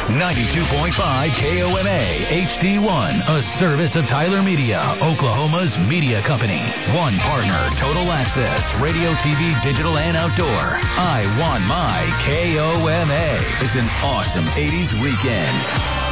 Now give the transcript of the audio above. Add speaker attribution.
Speaker 1: 92.5 KOMA HD1, a service of Tyler Media, Oklahoma's media company. One partner, Total Access, radio, TV, digital, and outdoor. I want my KOMA. It's an awesome 80s weekend.